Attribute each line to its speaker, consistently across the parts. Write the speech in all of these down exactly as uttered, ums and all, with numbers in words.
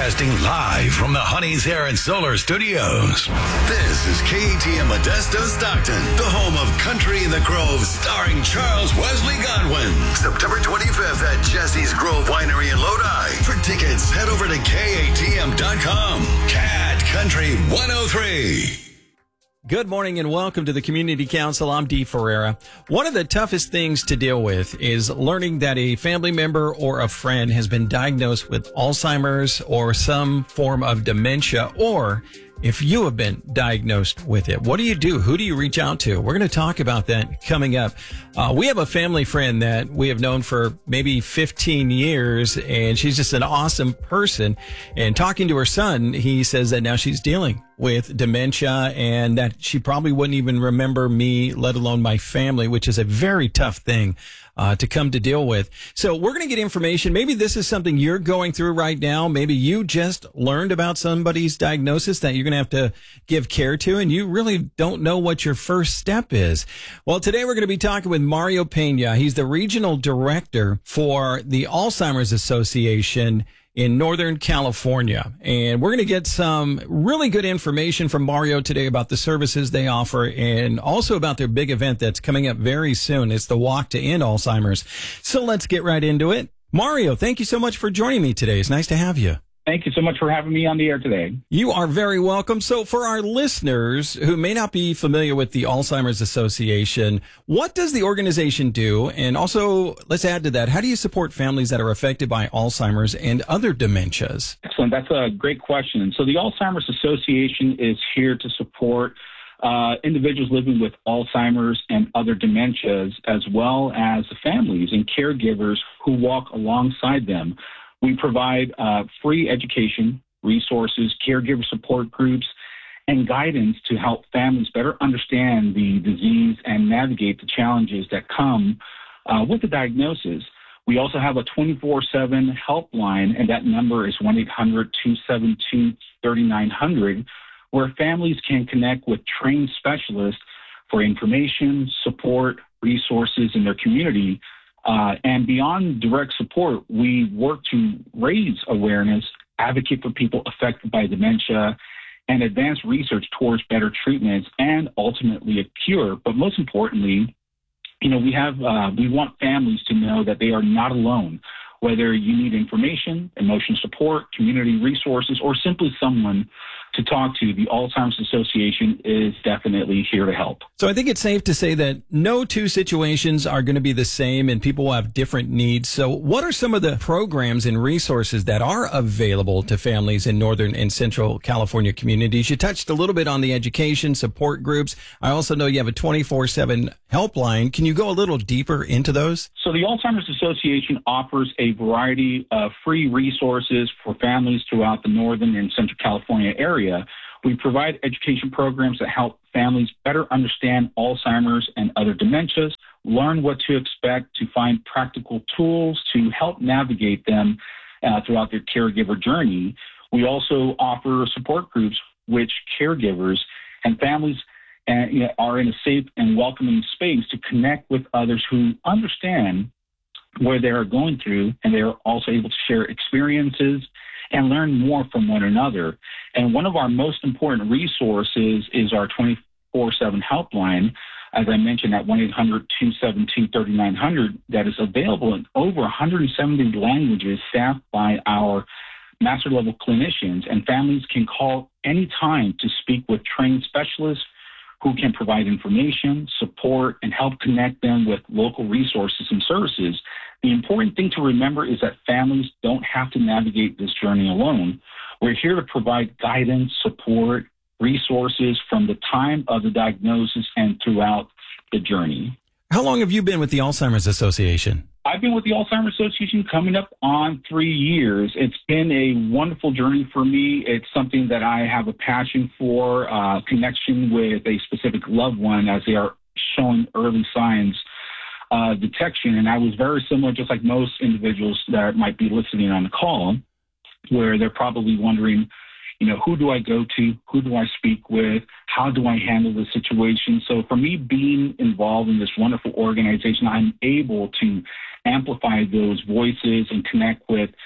Speaker 1: Broadcasting live from the Honey's Hair and Solar Studios. This is K A T M Modesto Stockton, the home of Country in the Grove, starring Charles Wesley Godwin. September twenty-fifth at Jesse's Grove Winery in Lodi. For tickets, head over to K A T M dot com. Cat Country one oh three.
Speaker 2: Good morning and welcome to the Community Council. I'm Dee Ferreira. One of the toughest things to deal with is learning that a family member or a friend has been diagnosed with Alzheimer's or some form of dementia, or if you have been diagnosed with it. What do you do? Who do you reach out to? We're going to talk about that coming up. Uh, we have a family friend that we have known for maybe fifteen years, and she's just an awesome person. And talking to her son, he says that now she's dealing with dementia and that she probably wouldn't even remember me, let alone my family, which is a very tough thing uh, to come to deal with. So we're going to get information. Maybe this is something you're going through right now. Maybe you just learned about somebody's diagnosis that you're going to have to give care to, and you really don't know what your first step is. Well, today we're going to be talking with Mario Pena. He's the regional director for the Alzheimer's Association in Northern California. And we're going to get some really good information from Mario today about the services they offer and also about their big event that's coming up very soon. It's the Walk to End Alzheimer's. So let's get right into it. Mario, thank you so much for joining me today. It's nice to have you.
Speaker 3: Thank you so much for having me on the air today.
Speaker 2: You are very welcome. So for our listeners who may not be familiar with the Alzheimer's Association, what does the organization do? And also, let's add to that, how do you support families that are affected by Alzheimer's and other dementias?
Speaker 3: Excellent. That's a great question. So the Alzheimer's Association is here to support uh, individuals living with Alzheimer's and other dementias, as well as the families and caregivers who walk alongside them. We provide uh, free education, resources, caregiver support groups, and guidance to help families better understand the disease and navigate the challenges that come uh, with the diagnosis. We also have a twenty-four seven helpline, and that number is one eight hundred two seven two three nine zero zero, where families can connect with trained specialists for information, support, resources in their community. Uh, and beyond direct support, we work to raise awareness, advocate for people affected by dementia, and advance research towards better treatments and ultimately a cure. But most importantly, you know, we have uh, we want families to know that they are not alone. Whether you need information, emotional support, community resources, or simply someone to talk to, the Alzheimer's Association is definitely here to help.
Speaker 2: So I think it's safe to say that no two situations are going to be the same and people will have different needs. So what are some of the programs and resources that are available to families in Northern and Central California communities? You touched a little bit on the education support groups. I also know you have a twenty-four seven helpline. Can you go a little deeper into those?
Speaker 3: So the Alzheimer's Association offers a variety of free resources for families throughout the Northern and Central California area. We provide education programs that help families better understand Alzheimer's and other dementias, learn what to expect, to find practical tools to help navigate them uh, throughout their caregiver journey. We also offer support groups which caregivers and families uh, you know, are in a safe and welcoming space to connect with others who understand where they are going through, and they are also able to share experiences and learn more from one another. And one of our most important resources is our twenty-four seven helpline, as I mentioned, at one eight hundred two seven two three nine zero zero, that is available in over one hundred seventy languages, staffed by our master-level clinicians, and families can call anytime to speak with trained specialists who can provide information, support, and help connect them with local resources and services. The important thing to remember is that families don't have to navigate this journey alone. We're here to provide guidance, support, resources from the time of the diagnosis and throughout the journey.
Speaker 2: How long have you been with the Alzheimer's Association?
Speaker 3: I've been with the Alzheimer's Association coming up on three years. It's been a wonderful journey for me. It's something that I have a passion for, uh, connection with a specific loved one as they are showing early signs uh, detection. And I was very similar, just like most individuals that might be listening on the call, where they're probably wondering, you know, who do I go to? Who do I speak with? How do I handle the situation? So for me, being involved in this wonderful organization, I'm able to amplify those voices and connect with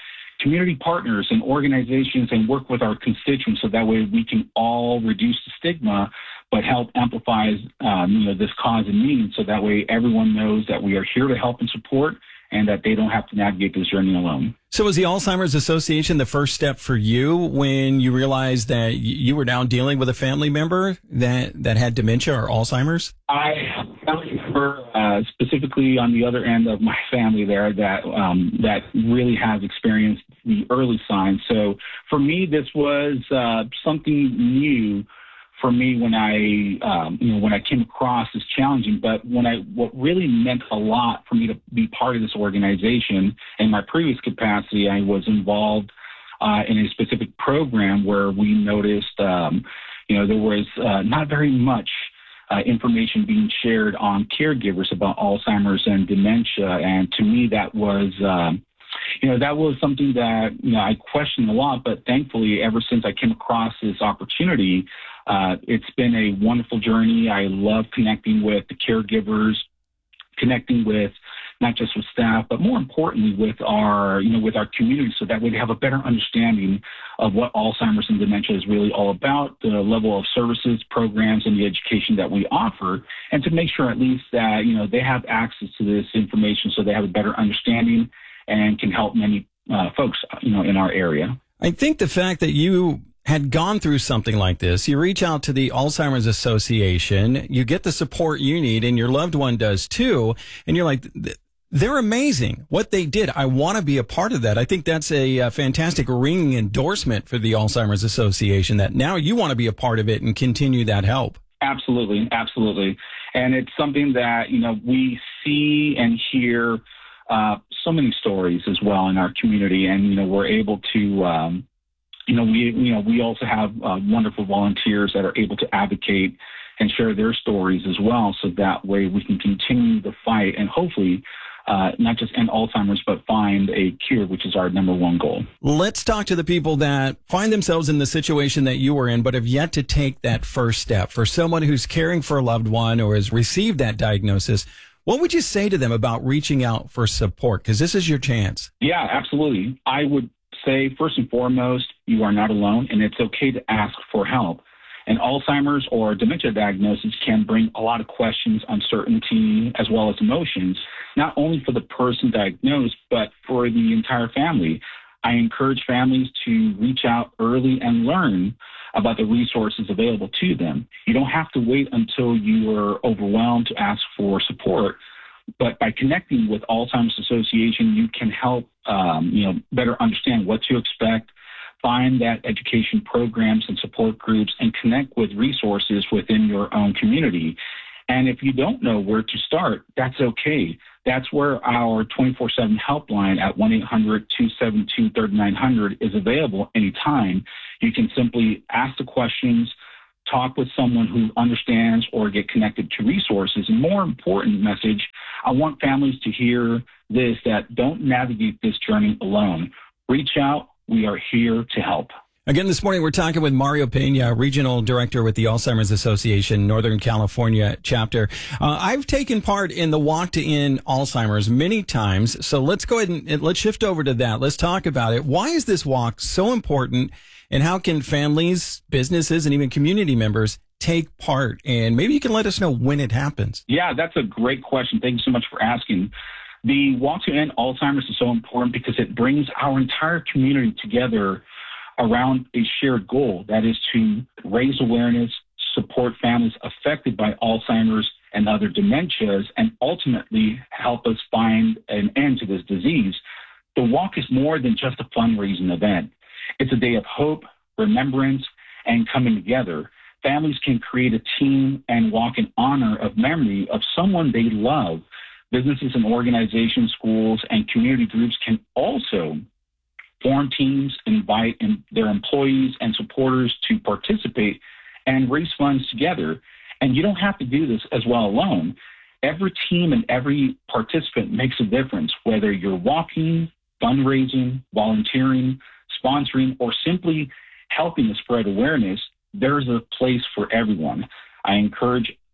Speaker 3: community partners and organizations and work with our constituents so that way we can all reduce the stigma, but help amplify um, you know, this cause and need so that way everyone knows that we are here to help and support and that they don't have to navigate this journey alone.
Speaker 2: So was the Alzheimer's Association the first step for you when you realized that you were now dealing with a family member that, that had dementia or Alzheimer's?
Speaker 3: I have a family member uh, specifically on the other end of my family there that um, that really has experienced the early signs. So for me, this was uh, something new for me when I, um, you know, when I came across as challenging, but when I, what really meant a lot for me to be part of this organization, in my previous capacity, I was involved uh, in a specific program where we noticed, um, you know, there was uh, not very much uh, information being shared on caregivers about Alzheimer's and dementia, and to me that was, um, you know, that was something that, you know, I questioned a lot, but thankfully, ever since I came across this opportunity, uh, it's been a wonderful journey. I love connecting with the caregivers, connecting with not just with staff, but more importantly with our, you know, with our community so that we have a better understanding of what Alzheimer's and dementia is really all about, the level of services, programs, and the education that we offer, and to make sure at least that, you know, they have access to this information so they have a better understanding and can help many uh, folks, you know, in our area.
Speaker 2: I think the fact that you had gone through something like this, you reach out to the Alzheimer's Association, you get the support you need, and your loved one does too, and you're like, they're amazing. What they did, I want to be a part of that. I think that's a, a fantastic ringing endorsement for the Alzheimer's Association, that now you want to be a part of it and continue that help.
Speaker 3: Absolutely, absolutely. And it's something that, you know, we see and hear Uh, so many stories as well in our community, and you know we're able to, um, you know, we you know we also have uh, wonderful volunteers that are able to advocate and share their stories as well, so that way we can continue the fight and hopefully uh, not just end Alzheimer's but find a cure, which is our number one goal.
Speaker 2: Let's talk to the people that find themselves in the situation that you were in, but have yet to take that first step. For someone who's caring for a loved one or has received that diagnosis, what would you say to them about reaching out for support? Because this is your chance.
Speaker 3: Yeah, absolutely. I would say, first and foremost, you are not alone, and it's okay to ask for help. An Alzheimer's or dementia diagnosis can bring a lot of questions, uncertainty, as well as emotions, not only for the person diagnosed, but for the entire family. I encourage families to reach out early and learn about the resources available to them. You don't have to wait until you are overwhelmed to ask for support, but by connecting with Alzheimer's Association, you can help um, you know, better understand what to expect, find that education programs and support groups, and connect with resources within your own community. And if you don't know where to start, that's okay. That's where our twenty-four seven helpline at one eight hundred two seven two three nine zero zero is available anytime. You can simply ask the questions, talk with someone who understands, or get connected to resources. And more important message, I want families to hear this, that don't navigate this journey alone. Reach out. We are here to help.
Speaker 2: Again, this morning, we're talking with Mario Pena, Regional Director with the Alzheimer's Association, Northern California chapter. Uh, I've taken part in the Walk to End Alzheimer's many times, so let's go ahead and, and let's shift over to that. Let's talk about it. Why is this walk so important, and how can families, businesses, and even community members take part? And maybe you can let us know when it happens.
Speaker 3: Yeah, that's a great question. Thank you so much for asking. The Walk to End Alzheimer's is so important because it brings our entire community together around a shared goal, that is to raise awareness, support families affected by Alzheimer's and other dementias, and ultimately help us find an end to this disease. The walk is more than just a fundraising event. It's a day of hope, remembrance, and coming together. Families can create a team and walk in honor of memory of someone they love. Businesses and organizations, schools, and community groups can also form teams, invite in their employees and supporters to participate, and raise funds together. And you don't have to do this as well alone. Every team and every participant makes a difference, whether you're walking, fundraising, volunteering, sponsoring, or simply helping to spread awareness. There's a place for everyone. I encourage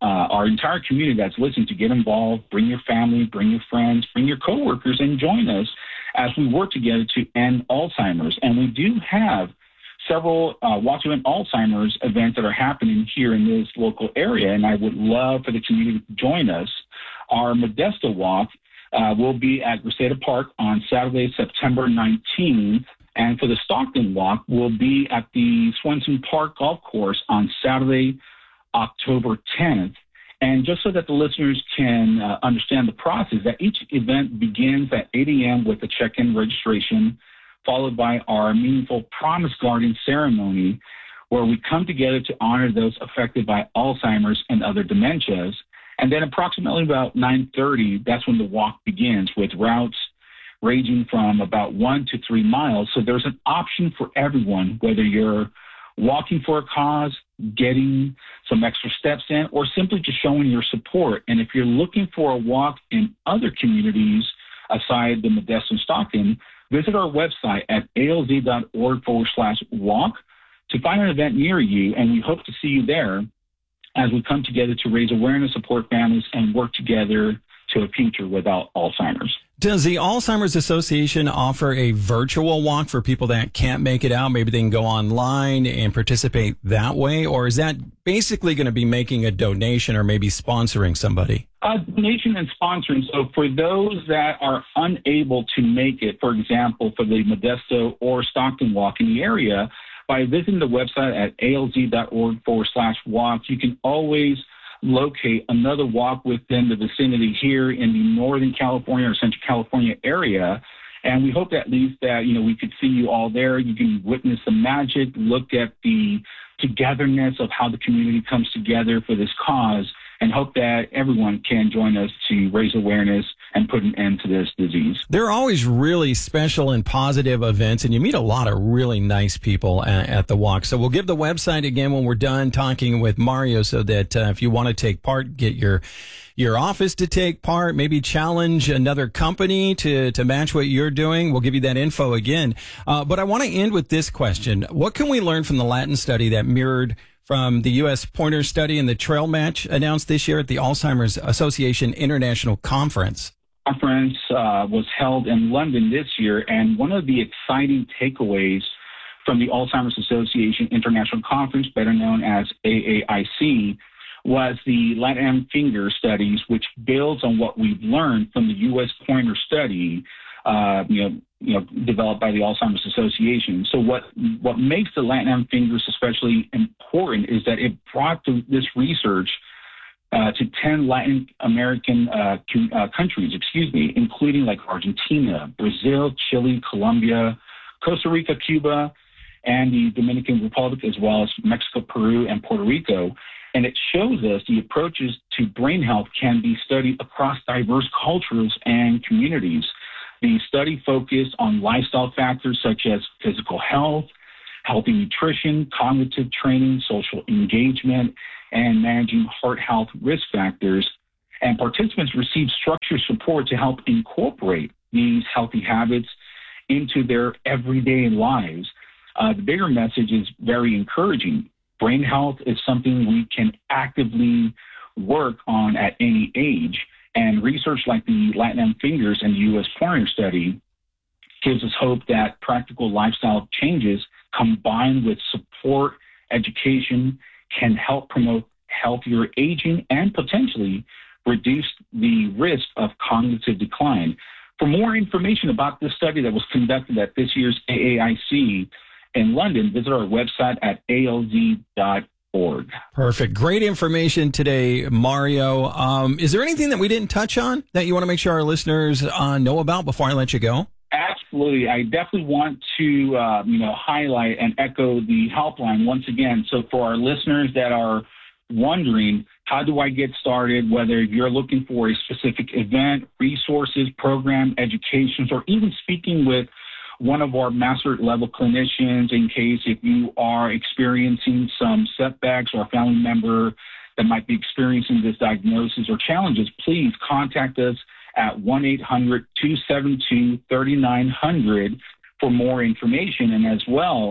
Speaker 3: uh, our entire community that's listening to get involved. Bring your family, bring your friends, bring your coworkers, and join us as we work together to end Alzheimer's. And we do have several uh, Walk to End Alzheimer's events that are happening here in this local area, and I would love for the community to join us. Our Modesto Walk uh, will be at Reseda Park on Saturday, September nineteenth, and for the Stockton Walk, we'll be at the Swenson Park Golf Course on Saturday, October tenth. And just so that the listeners can uh, understand the process, that each event begins at eight a.m. with a check-in registration, followed by our meaningful Promise Garden ceremony, where we come together to honor those affected by Alzheimer's and other dementias. And then approximately about nine thirty, that's when the walk begins, with routes ranging from about one to three miles. So there's an option for everyone, whether you're walking for a cause, getting some extra steps in, or simply just showing your support. And if you're looking for a walk in other communities aside the Modesto and Stockton, visit our website at alz.org forward slash walk to find an event near you, and we hope to see you there as we come together to raise awareness, support families, and work together to a future without Alzheimer's.
Speaker 2: Does the Alzheimer's Association offer a virtual walk for people that can't make it out? Maybe they can go online and participate that way, or is that basically going to be making a donation or maybe sponsoring somebody?
Speaker 3: Uh, donation and sponsoring. So for those that are unable to make it, for example, for the Modesto or Stockton Walk in the area, by visiting the website at alz.org forward slash walk, you can always locate another walk within the vicinity here in the Northern California or Central California area. And we hope at least that, you know, we could see you all there. You can witness the magic, look at the togetherness of how the community comes together for this cause, and hope that everyone can join us to raise awareness and put an end to this disease.
Speaker 2: There are always really special and positive events, and you meet a lot of really nice people at, at the walk. So we'll give the website again when we're done talking with Mario, so that uh, if you want to take part, get your your office to take part, maybe challenge another company to, to match what you're doing. We'll give you that info again. Uh, but I want to end with this question. What can we learn from the Latin study that mirrored from the U S Pointer Study and the Trail Match announced this year at the Alzheimer's Association International Conference?
Speaker 3: Conference uh, was held in London this year, and one of the exciting takeaways from the Alzheimer's Association International Conference, better known as A A I C, was the LatAm Finger studies, which builds on what we've learned from the U S Pointer Study, uh, you know, you know, developed by the Alzheimer's Association. So what what makes the LatAm Fingers especially important is that it brought to this research uh, to ten Latin American uh, uh, countries, excuse me, including like Argentina, Brazil, Chile, Colombia, Costa Rica, Cuba, and the Dominican Republic, as well as Mexico, Peru, and Puerto Rico. And it shows us the approaches to brain health can be studied across diverse cultures and communities. The study focused on lifestyle factors such as physical health, healthy nutrition, cognitive training, social engagement, and managing heart health risk factors. And participants received structured support to help incorporate these healthy habits into their everyday lives. Uh, the bigger message is very encouraging. Brain health is something we can actively work on at any age. And research like the LatAm Fingers and the U S Pointer Study gives us hope that practical lifestyle changes combined with support, education can help promote healthier aging and potentially reduce the risk of cognitive decline. For more information about this study that was conducted at this year's A A I C in London, visit our website at A L Z dot org.
Speaker 2: Perfect. Great information today, Mario. Um, is there anything that we didn't touch on that you want to make sure our listeners uh, know about before I let you go?
Speaker 3: Absolutely. I definitely want to, uh, you know, highlight and echo the helpline once again. So for our listeners that are wondering, how do I get started, whether you're looking for a specific event, resources, program, educations, or even speaking with one of our master level clinicians in case if you are experiencing some setbacks or a family member that might be experiencing this diagnosis or challenges, please contact us at one eight hundred two seven two three nine zero zero for more information. And as well,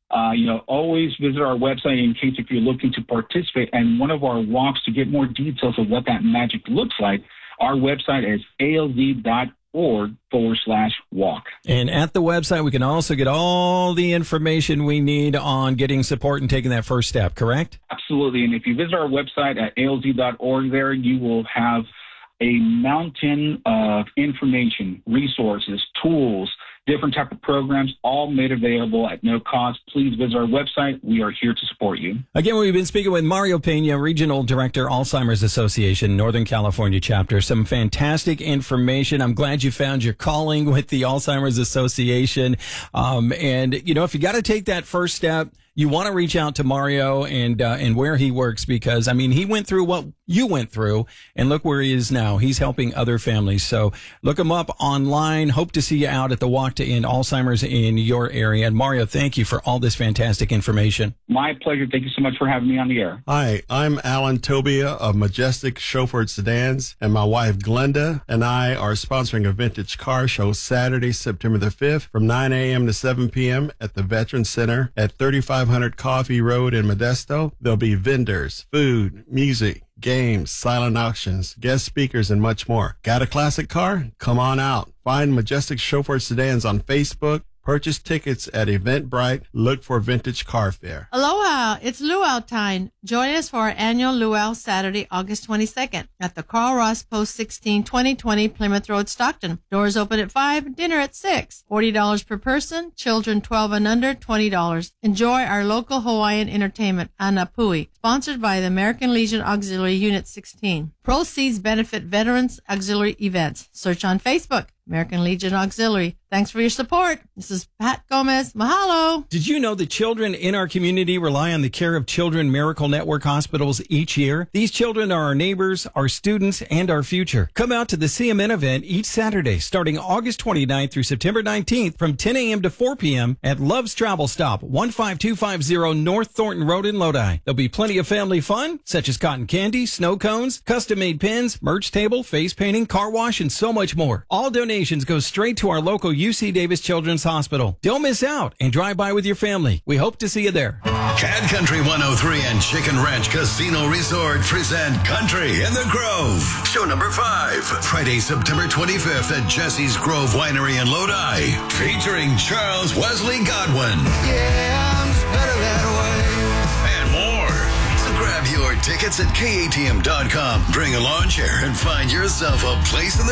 Speaker 3: Uh, you know, always visit our website in case if you're looking to participate in one of our walks to get more details of what that magic looks like. Our website is alz.org forward slash walk.
Speaker 2: And at the website, we can also get all the information we need on getting support and taking that first step, correct?
Speaker 3: Absolutely. And if you visit our website at A L Z dot org there, you will have a mountain of information, resources, tools, different type of programs, all made available at no cost. Please visit our website. We are here to support you.
Speaker 2: Again, we've been speaking with Mario Pena, Regional Director, Alzheimer's Association, Northern California chapter. Some fantastic information. I'm glad you found your calling with the Alzheimer's Association. Um, and, you know, if you got to take that first step, you want to reach out to Mario and uh, and where he works because, I mean, he went through what you went through, and look where he is now. He's helping other families. So look him up online. Hope to see you out at the Walk to End Alzheimer's in your area. And Mario, thank you for all this fantastic information.
Speaker 3: My pleasure. Thank you so much for having me on the air.
Speaker 4: Hi, I'm Alan Tobia of Majestic Chauffeured Sedans, and my wife Glenda and I are sponsoring a vintage car show Saturday, September the fifth from nine a.m. to seven p.m. at the Veterans Center at thirty-five hundred Coffee Road in Modesto. There'll be vendors, food, music, games, silent auctions, guest speakers, and much more. Got a classic car? Come on out. Find Majestic Chauffeured Sedans on Facebook. Purchase tickets at Eventbrite. Look for Vintage Car Fair.
Speaker 5: Aloha, it's Luau time. Join us for our annual Luau Saturday, August twenty-second at the Carl Ross Post sixteen, twenty twenty Plymouth Road, Stockton. Doors open at five, dinner at six. forty dollars per person, children twelve and under, twenty dollars. Enjoy our local Hawaiian entertainment, Anapui, sponsored by the American Legion Auxiliary Unit sixteen. Proceeds benefit Veterans Auxiliary Events. Search on Facebook, American Legion Auxiliary. Thanks for your support. This is Pat Gomez. Mahalo.
Speaker 2: Did you know that children in our community rely on the care of Children Miracle Network hospitals each year? These children are our neighbors, our students, and our future. Come out to the C M N event each Saturday starting August twenty-ninth through September nineteenth from ten a.m. to four p.m. at Love's Travel Stop, one five two five zero North Thornton Road in Lodi. There'll be plenty of family fun, such as cotton candy, snow cones, custom-made pins, merch table, face painting, car wash, and so much more. All donations go straight to our local U C Davis Children's Hospital. Don't miss out and drive by with your family. We hope to see you there.
Speaker 1: Cad Country one oh three and Chicken Ranch Casino Resort present Country in the Grove. Show number five, Friday, September twenty-fifth at Jesse's Grove Winery in Lodi, featuring Charles Wesley Godwin.
Speaker 6: Yeah, I'm just better that way.
Speaker 1: And more. So grab your tickets at K A T M dot com. Bring a lawn chair and find yourself a place in the